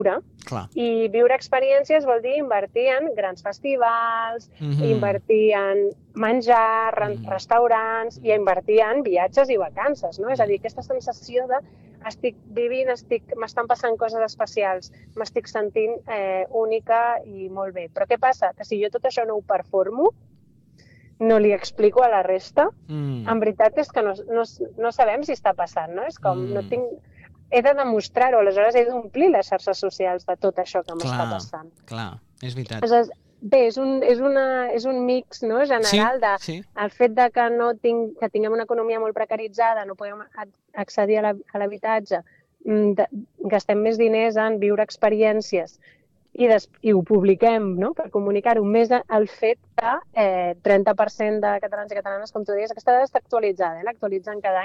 Clar. I viure experiències vol dir invertir en grans festivals, invertir en menjar, restaurants i invertir en viatges i vacances, no? És a dir, aquesta sensació de estic vivint, m'estan passant coses especials, m'estic sentint única i molt bé. Però què passa? Que si jo tot això no ho performo, no li explico a la resta, en veritat és que no sabem si està passant, no? És com, no tinc... He de demostrar-ho, aleshores he d'omplir les xarxes socials de tot això que m'està passant. Clar, és veritat. Aleshores, bé, és un mix, no?, general el fet de que tinguem una economia molt precaritzada, no podem accedir a l'habitatge, gastem més diners en viure experiències i ho publiquem, no?, per comunicar-ho, més el fet que 30% de catalans i catalanes, com tu deies, aquesta dada està actualitzada, l'actualitzen cada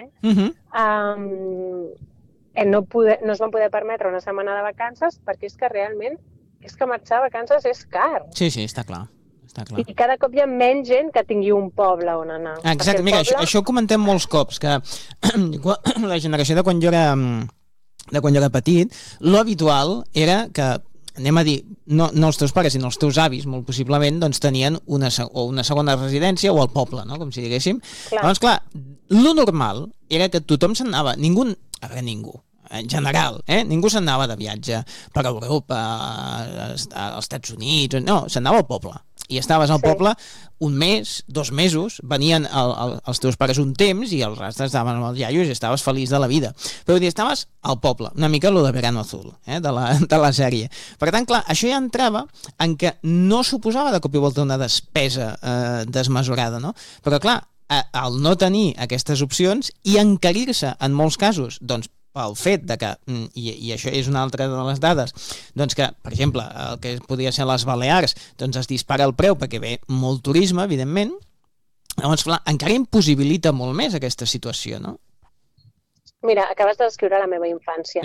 any, no es van poder permetre una setmana de vacances perquè és que realment marxar a vacances és car. Sí, està clar. I cada cop hi ha menys gent que tingui un poble on anar. Exacte, mira, això ho comentem molts cops, que la generació de quan jo era petit, lo habitual era que, anem a dir, no els teus pares, sinó els teus avis, molt possiblement, doncs tenien una segona residència o al poble, no?, com si diguéssim. Llavors, clar, lo normal era que tothom se'n anava, ningú, en general, ningú se'n anava de viatge per Europa, als Estats Units, no, se'n anava al poble. I estaves al poble un mes, 2 mesos, venien els teus pares un temps i el reste estaven amb els iaios i estaves feliç de la vida. Però estaves al poble, una mica lo de Verano Azul, de la sèrie. Per tant, clar, això ja entrava en que no suposava de cop i volta una despesa desmesurada, no? Però clar, al no tenir aquestes opcions i encarir-se en molts casos, doncs, pel fet de que, i això és una altra de les dades, doncs que, per exemple, el que podria ser les Balears, doncs es dispara el preu perquè ve molt turisme, evidentment, llavors, clar, encara impossibilita molt més aquesta situació, no? Mira, acabes de descriure la meva infància.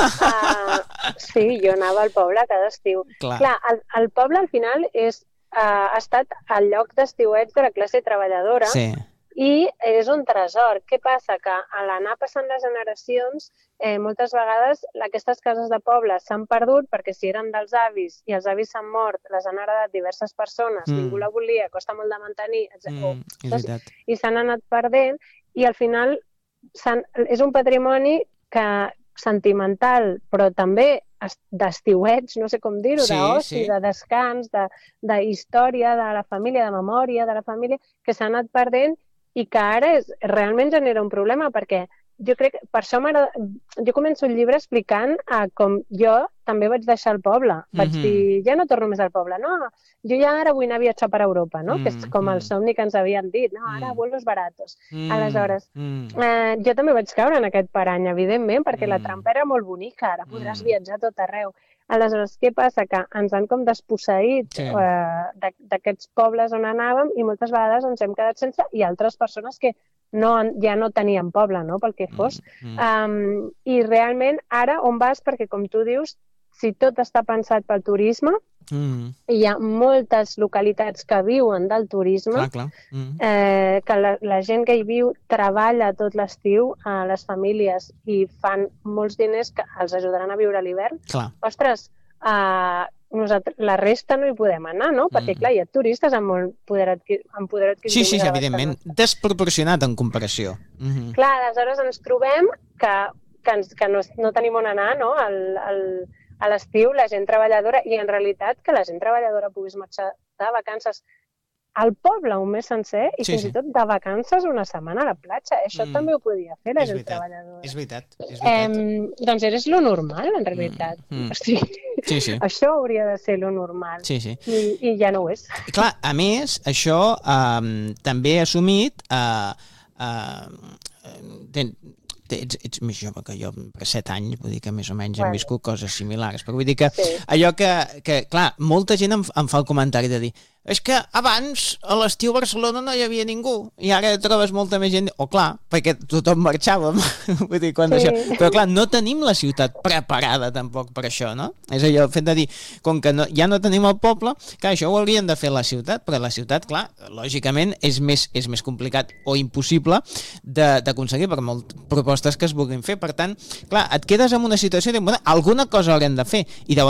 Sí, jo anava al poble cada estiu. Clar, el poble al final ha estat el lloc d'estiueig de la classe treballadora. Sí. I és un tresor. Què passa? Que a l'anar passant les generacions, moltes vegades aquestes cases de poble s'han perdut perquè si eren dels avis i els avis s'han mort, les han heredat diverses persones, ningú la volia, costa molt de mantenir, i s'han anat perdent i al final és un patrimoni sentimental, però també d'estiueig, no sé com dir-ho, d'oci, de descans, d'història, de la família, de memòria de la família, que s'ha anat perdent i que ara realment genera un problema, perquè jo crec que per això jo començo el llibre explicant com jo també vaig deixar el poble. Vaig dir, ja no torno més al poble, no, jo ja ara vull anar a viatjar per Europa, no? Que és com el somni que ens havien dit, no, ara vuelos baratos. Aleshores, jo també vaig caure en aquest parany, evidentment, perquè la trampa era molt bonica, ara podràs viatjar a tot arreu. Aleshores, què passa? Que ens han com desposseït d'aquests pobles on anàvem i moltes vegades ens hem quedat sense i altres persones que ja no tenien poble, no?, pel que fos. I realment ara on vas? Perquè com tu dius, si tot està pensat pel turisme, hi ha moltes localitats que viuen del turisme, que la gent que hi viu treballa tot l'estiu a les famílies i fan molts diners que els ajudaran a viure a l'hivern. Ostres, la resta no hi podem anar, no? Perquè, clar, hi ha turistes amb molt poder adquisitiu. Sí, evidentment. Desproporcionat en comparació. Clar, aleshores ens trobem que no tenim on anar, no?, a l'estiu, la gent treballadora, i en realitat que la gent treballadora pogués marxar de vacances al poble un mes sencer i fins i tot de vacances una setmana a la platja. Això també ho podia fer la gent treballadora. És veritat. Doncs és lo normal, en realitat. Això hauria de ser lo normal. I ja no ho és. Clar, a més, això també ha assumit... Ets més jove que jo, per 7 anys, vull dir que més o menys hem viscut coses similars, però vull dir que allò que, clar, molta gent em fa el comentari de dir és que abans a l'estiu a Barcelona no hi havia ningú i ara trobes molta més gent, o clar, perquè tothom marxàvem, vull dir, quan això, però clar, no tenim la ciutat preparada tampoc per això, no? És allò, el fet de dir, com que ja no tenim el poble, clar, això ho haurien de fer la ciutat, però la ciutat, clar, lògicament és més complicat o impossible d'aconseguir per moltes propostes que es vulguin fer, per tant, clar, et quedes en una situació de, bueno, alguna cosa haurem de fer, i llavors